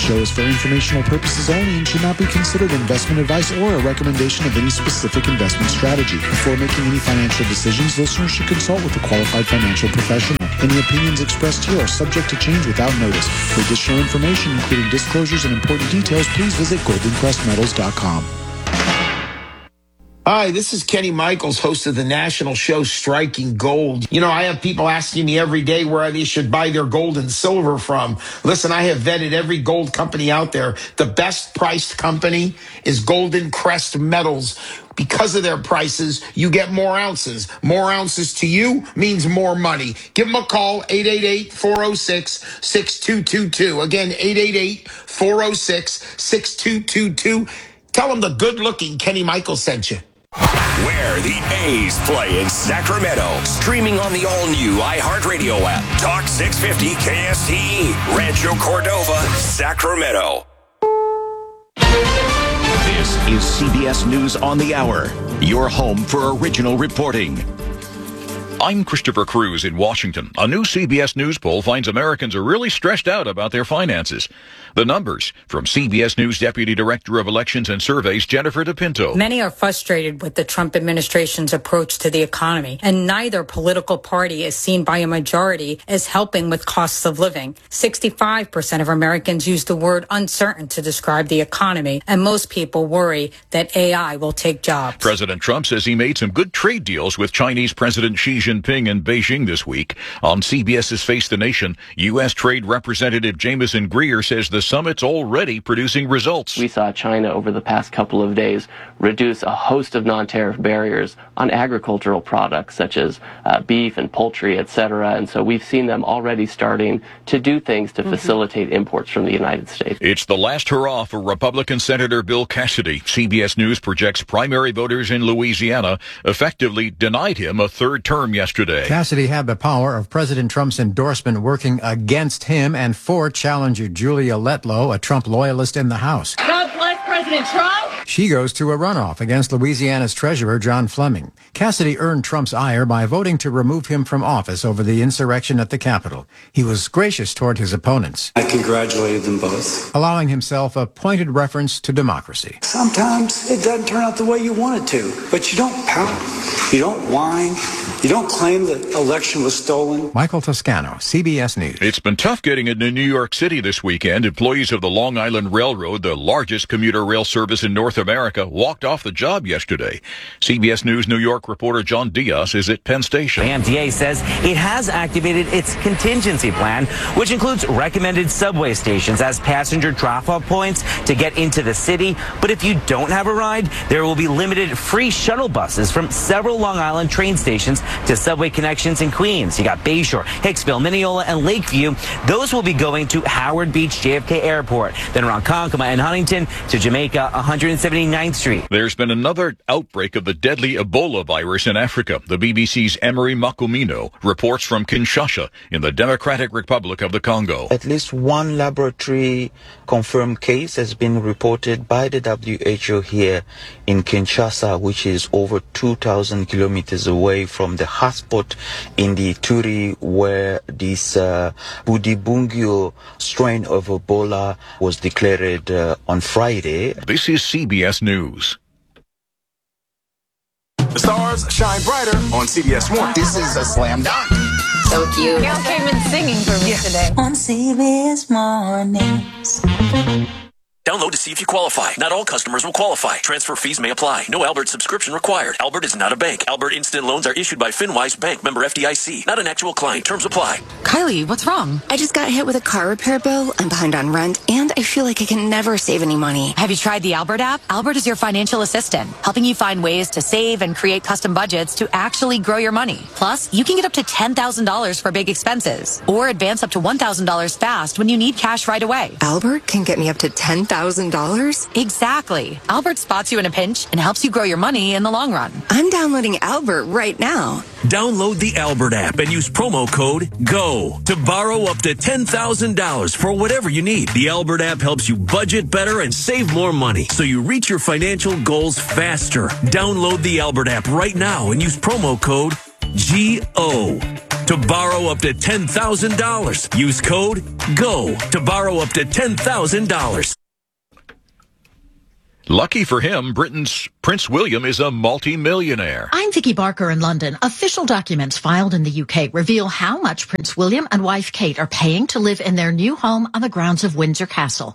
show is for informational purposes only and should not be considered investment advice or a recommendation of any specific investment strategy. Before making any financial decisions, listeners should consult with a qualified financial professional. Any opinions expressed here are subject to change without notice. For additional information, including disclosures and important details, please visit goldencrestmetals.com. Hi, this is Kenny Michaels, host of the national show Striking Gold. You know, I have people asking me every day where they should buy their gold and silver from. Listen, I have vetted every gold company out there. The best priced company is Golden Crest Metals. Because of their prices, you get more ounces. More ounces to you means more money. Give them a call, 888-406-6222. Again, 888-406-6222. Tell them the good-looking Kenny Michaels sent you. Where the A's play in Sacramento. Streaming on the all-new iHeartRadio app. Talk 650 KSTE. Rancho Cordova, Sacramento. This is CBS News on the Hour. Your home for original reporting. I'm Christopher Cruz in Washington. A new CBS News poll finds Americans are really stressed out about their finances. The numbers from CBS News Deputy Director of Elections and Surveys, Jennifer DePinto. Many are frustrated with the Trump administration's approach to the economy, and neither political party is seen by a majority as helping with costs of living. 65% of Americans use the word uncertain to describe the economy, and most people worry that AI will take jobs. President Trump says he made some good trade deals with Chinese President Xi Jinping in Beijing this week. On CBS's Face the Nation, U.S. Trade Representative Jameson Greer says the summit's already producing results. We saw China over the past couple of days reduce a host of non-tariff barriers on agricultural products such as beef and poultry, etc. And so we've seen them already starting to do things to facilitate imports from the United States. It's the last hurrah for Republican Senator Bill Cassidy. CBS News projects primary voters in Louisiana effectively denied him a third term yesterday. Cassidy had the power of President Trump's endorsement working against him and for challenger Julia Letlow, a Trump loyalist in the House. God bless President Trump. She goes to a runoff against Louisiana's Treasurer John Fleming. Cassidy earned Trump's ire by voting to remove him from office over the insurrection at the Capitol. He was gracious toward his opponents. I congratulated them both, allowing himself a pointed reference to democracy. Sometimes it doesn't turn out the way you want it to, but you don't pout, you don't whine, you don't claim the election was stolen. Michael Toscano, CBS News. It's been tough getting into New York City this weekend. Employees of the Long Island Railroad, the largest commuter rail service in North America, walked off the job yesterday. CBS News New York reporter John Diaz is at Penn Station. The MTA says it has activated its contingency plan, which includes recommended subway stations as passenger drop-off points to get into the city. But if you don't have a ride, there will be limited free shuttle buses from several Long Island train stations to subway connections in Queens. You got Bayshore, Hicksville, Mineola, and Lakeview. Those will be going to Howard Beach JFK Airport, then Ronkonkoma and Huntington to Jamaica 179th Street. There's been another outbreak of the deadly Ebola virus in Africa. The BBC's Emery Makumino reports from Kinshasa in the Democratic Republic of the Congo. At least one laboratory confirmed case has been reported by the WHO here in Kinshasa, which is over 2,000 kilometers away from the hotspot in the Ituri, where this Budibungyo strain of Ebola was declared on Friday. This is CBS News. The stars shine brighter on CBS Morning. This is a slam dunk. So cute. Gail came in singing for me today. On CBS Mornings. Download to see if you qualify. Not all customers will qualify. Transfer fees may apply. No Albert subscription required. Albert is not a bank. Albert Instant Loans are issued by FinWise Bank, member FDIC. Not an actual client. Terms apply. Kylie, what's wrong? I just got hit with a car repair bill. I'm behind on rent, and I feel like I can never save any money. Have you tried the Albert app? Albert is your financial assistant, helping you find ways to save and create custom budgets to actually grow your money. Plus, you can get up to $10,000 for big expenses, or advance up to $1,000 fast when you need cash right away. Albert can get me up to $10,000? Exactly. Albert spots you in a pinch and helps you grow your money in the long run. I'm downloading Albert right now. Download the Albert app and use promo code GO to borrow up to $10,000 for whatever you need. The Albert app helps you budget better and save more money so you reach your financial goals faster. Download the Albert app right now and use promo code GO. to borrow up to $10,000. Use code GO to borrow up to $10,000. Lucky for him, Britain's Prince William is a multi-millionaire. I'm Vicky Barker in London. Official documents filed in the UK reveal how much Prince William and wife Kate are paying to live in their new home on the grounds of Windsor Castle.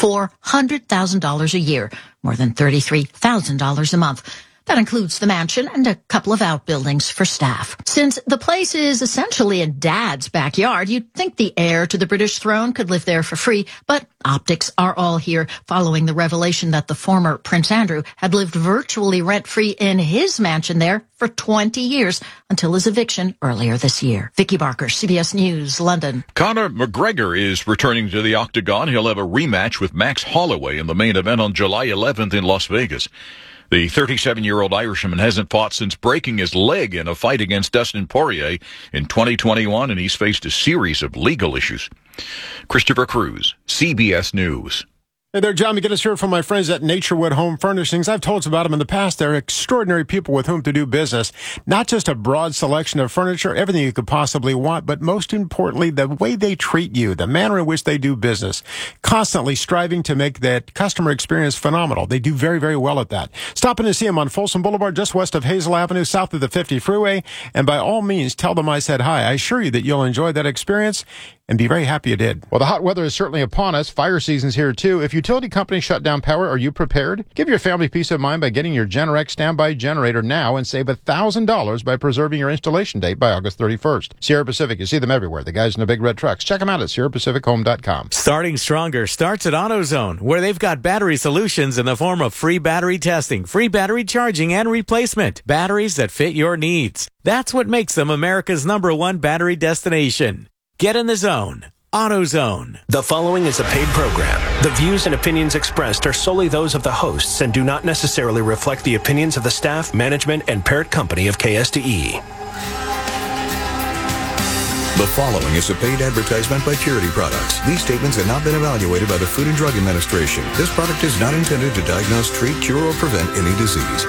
$400,000 a year, more than $33,000 a month. That includes the mansion and a couple of outbuildings for staff. Since the place is essentially in Dad's backyard, you'd think the heir to the British throne could live there for free, but optics are all here following the revelation that the former Prince Andrew had lived virtually rent-free in his mansion there for 20 years until his eviction earlier this year. Vicky Barker, CBS News, London. Conor McGregor is returning to the octagon. He'll have a rematch with Max Holloway in the main event on July 11th in Las Vegas. The 37-year-old Irishman hasn't fought since breaking his leg in a fight against Dustin Poirier in 2021, and he's faced a series of legal issues. Christopher Cruz, CBS News. Hey there, John McGinnis here from my friends at Naturewood Home Furnishings. I've told you about them in the past. They're extraordinary people with whom to do business. Not just a broad selection of furniture, everything you could possibly want, but most importantly, the way they treat you, the manner in which they do business. Constantly striving to make that customer experience phenomenal. They do very, very well at that. Stop in to see them on Folsom Boulevard, just west of Hazel Avenue, south of the 50 freeway. And by all means, tell them I said hi. I assure you that you'll enjoy that experience and be very happy you did. Well, the hot weather is certainly upon us. Fire season's here, too. If utility companies shut down power, are you prepared? Give your family peace of mind by getting your Generac standby generator now and save $1,000 by preserving your installation date by August 31st. Sierra Pacific, you see them everywhere. The guys in the big red trucks. Check them out at SierraPacificHome.com. Starting stronger starts at AutoZone, where they've got battery solutions in the form of free battery testing, free battery charging, and replacement. Batteries that fit your needs. That's what makes them America's #1 battery destination. Get in the zone. AutoZone. The following is a paid program. The views and opinions expressed are solely those of the hosts and do not necessarily reflect the opinions of the staff, management, and parent company of KSTE. The following is a paid advertisement by Purity Products. These statements have not been evaluated by the Food and Drug Administration. This product is not intended to diagnose, treat, cure, or prevent any disease.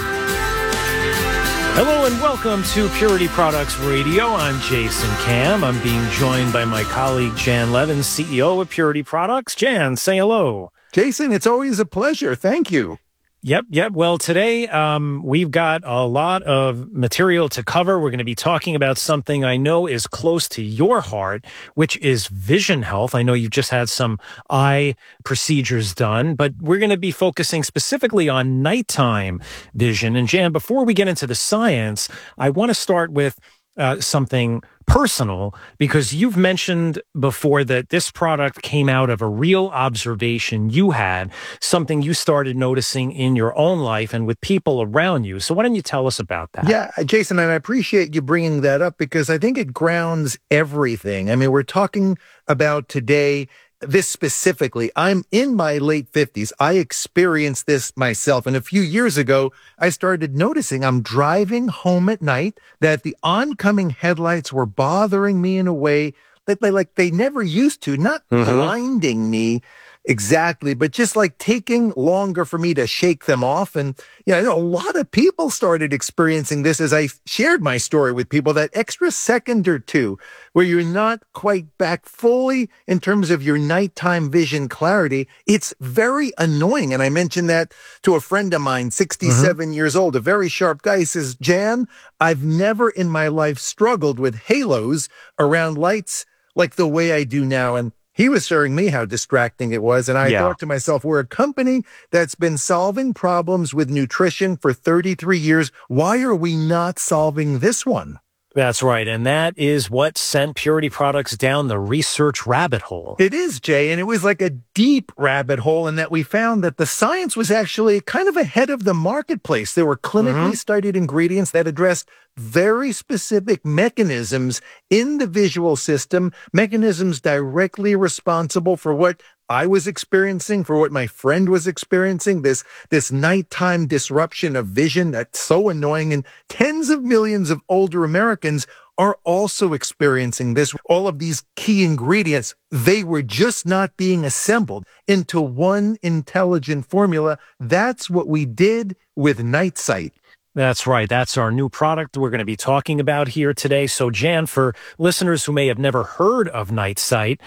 Hello and welcome to Purity Products Radio. I'm Jason Cam. I'm being joined by my colleague Jan Levin, CEO of Purity Products. Jan, say hello. Jason, it's always a pleasure. Thank you. Yep. Well, today we've got a lot of material to cover. We're going to be talking about something I know is close to your heart, which is vision health. I know you've just had some eye procedures done, but we're going to be focusing specifically on nighttime vision. And Jan, before we get into the science, I want to start with something personal, because you've mentioned before that this product came out of a real observation you had, something you started noticing in your own life and with people around you. So why don't you tell us about that? Yeah, Jason, and I appreciate you bringing that up because I think it grounds everything. I mean, we're talking about today this specifically. I'm in my late 50s. I experienced this myself. And a few years ago, I started noticing I'm driving home at night that the oncoming headlights were bothering me in a way that they never used to, not blinding me exactly, but just like taking longer for me to shake them off. And I know a lot of people started experiencing this as I shared my story with people, that extra second or two where you're not quite back fully in terms of your nighttime vision clarity. It's very annoying. And I mentioned that to a friend of mine, 67 years old, a very sharp guy. He says, Jan, I've never in my life struggled with halos around lights like the way I do now. And he was showing me how distracting it was. And I thought to myself, we're a company that's been solving problems with nutrition for 33 years. Why are we not solving this one? That's right. And that is what sent Purity Products down the research rabbit hole. It is, Jay. And it was like a deep rabbit hole in that we found that the science was actually kind of ahead of the marketplace. There were clinically studied ingredients that addressed very specific mechanisms in the visual system, mechanisms directly responsible for what I was experiencing, for what my friend was experiencing, this nighttime disruption of vision that's so annoying. And tens of millions of older Americans are also experiencing this. All of these key ingredients, they were just not being assembled into one intelligent formula. That's what we did with Night Sight. That's right. That's our new product we're going to be talking about here today. So, Jan, for listeners who may have never heard of Night Sight,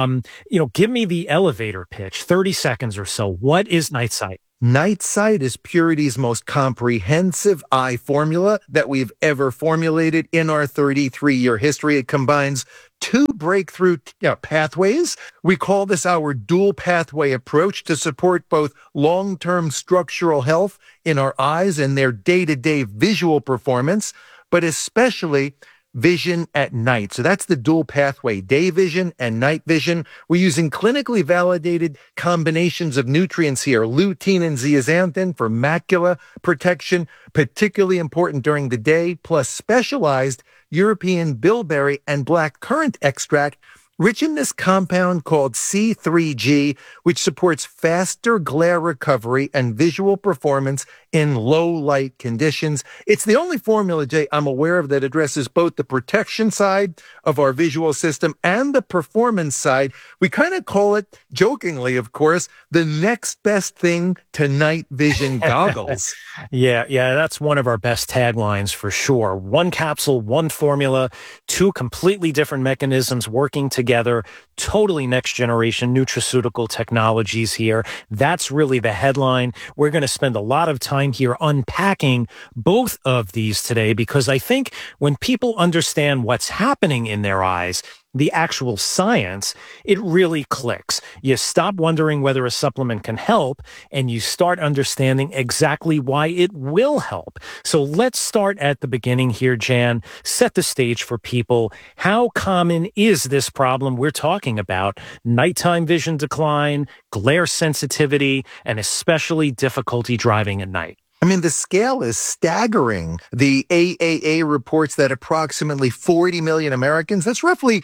give me the elevator pitch, 30 seconds or so. What is Night Sight? Night Sight is Purity's most comprehensive eye formula that we've ever formulated in our 33-year history. It combines two breakthrough pathways. We call this our dual pathway approach to support both long-term structural health in our eyes and their day-to-day visual performance, but especially vision at night. So that's the dual pathway, day vision and night vision. We're using clinically validated combinations of nutrients here, lutein and zeaxanthin for macula protection, particularly important during the day, plus specialized European bilberry and black currant extract rich in this compound called C3G, which supports faster glare recovery and visual performance in low light conditions. It's the only formula, Jay, I'm aware of that addresses both the protection side of our visual system and the performance side. We kind of call it, jokingly, of course, the next best thing to night vision goggles. Yeah, that's one of our best taglines for sure. One capsule, one formula, two completely different mechanisms working together, totally next generation nutraceutical technologies here. That's really the headline. We're going to spend a lot of time here unpacking both of these today, because I think when people understand what's happening in their eyes, the actual science, it really clicks. You stop wondering whether a supplement can help, and you start understanding exactly why it will help. So let's start at the beginning here, Jan. Set the stage for people. How common is this problem we're talking about? Nighttime vision decline, glare sensitivity, and especially difficulty driving at night. I mean, the scale is staggering. The AAA reports that approximately 40 million Americans, that's roughly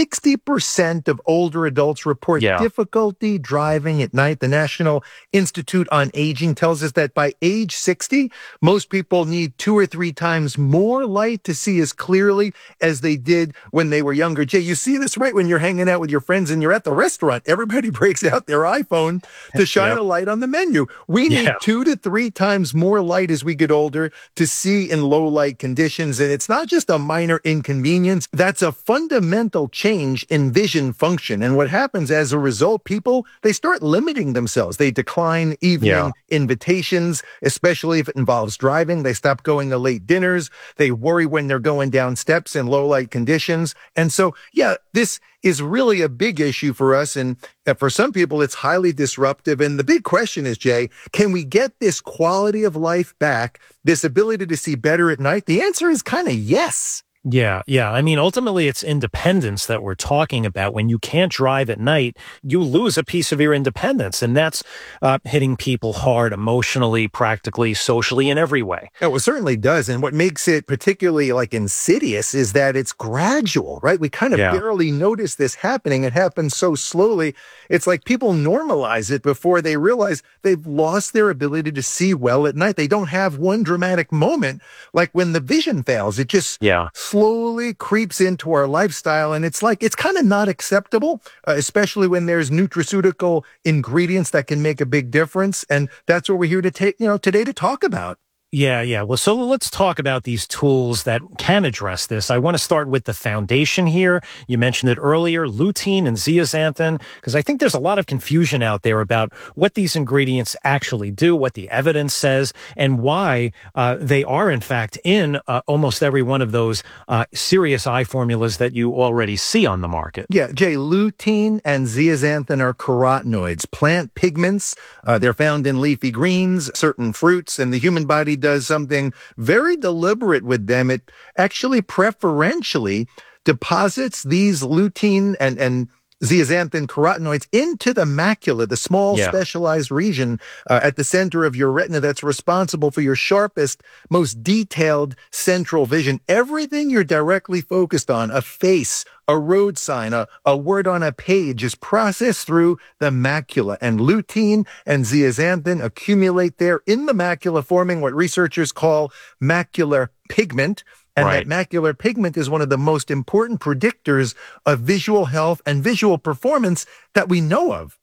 60% of older adults, report difficulty driving at night. The National Institute on Aging tells us that by age 60, most people need 2 or 3 times more light to see as clearly as they did when they were younger. Jay, you see this right when you're hanging out with your friends and you're at the restaurant. Everybody breaks out their iPhone to shine a light on the menu. We need 2 to 3 times more light as we get older to see in low light conditions. And it's not just a minor inconvenience. That's a fundamental change in vision function. And what happens as a result, people, they start limiting themselves. They decline evening invitations, especially if it involves driving. They stop going to late dinners. They worry when they're going down steps in low light conditions. And so, this is really a big issue for us. And for some people, it's highly disruptive. And the big question is, Jay, can we get this quality of life back, this ability to see better at night? The answer is kind of yes. Yeah. I mean, ultimately, it's independence that we're talking about. When you can't drive at night, you lose a piece of your independence. And that's hitting people hard emotionally, practically, socially, in every way. Oh, it certainly does. And what makes it particularly insidious is that it's gradual, right? We kind of barely notice this happening. It happens so slowly. It's like people normalize it before they realize they've lost their ability to see well at night. They don't have one dramatic moment like when the vision fails. It just slowly creeps into our lifestyle. And it's kind of not acceptable, especially when there's nutraceutical ingredients that can make a big difference. And that's what we're here to today to talk about. Yeah. Well, so let's talk about these tools that can address this. I want to start with the foundation here. You mentioned it earlier, lutein and zeaxanthin, because I think there's a lot of confusion out there about what these ingredients actually do, what the evidence says, and why they are, in fact, in almost every one of those serious eye formulas that you already see on the market. Yeah, Jay, lutein and zeaxanthin are carotenoids, plant pigments. They're found in leafy greens, certain fruits, and the human body does something very deliberate with them. It actually preferentially deposits these lutein and zeaxanthin carotenoids into the macula, the small specialized region at the center of your retina that's responsible for your sharpest, most detailed central vision. Everything you're directly focused on, a face, a road sign, a word on a page, is processed through the macula. And lutein and zeaxanthin accumulate there in the macula, forming what researchers call macular pigment. And that macular pigment is one of the most important predictors of visual health and visual performance that we know of.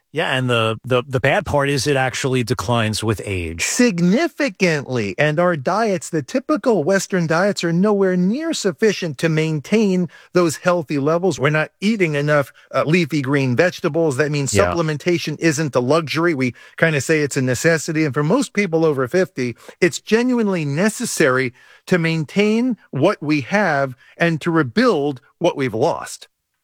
Yeah, and the bad part is it actually declines with age. Significantly. And our diets, the typical Western diets, are nowhere near sufficient to maintain those healthy levels. We're not eating enough leafy green vegetables. That means supplementation isn't a luxury. We kind of say it's a necessity. And for most people over 50, it's genuinely necessary to maintain what we have and to rebuild what we've lost.